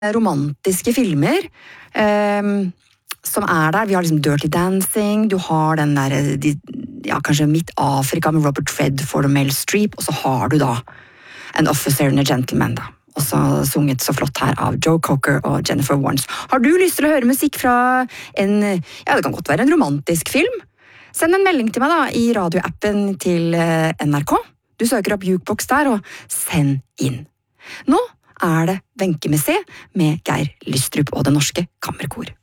romantiske filmer som der. Vi har liksom Dirty Dancing, du har den der, kanskje Midt Afrika med Robert Redford og Meryl Streep, og så har du da An Officer and a Gentleman da. Også sunget så flott her av Joe Cocker og Jennifer Warnes. Har du lyst til å høre musikk fra det kan godt være en romantisk film? Send en melding til meg da i radioappen til NRK. Du søker opp Jukebox der og send inn. Nå det Wenche med C med Geir Lystrup og Det Norske Kammerkor.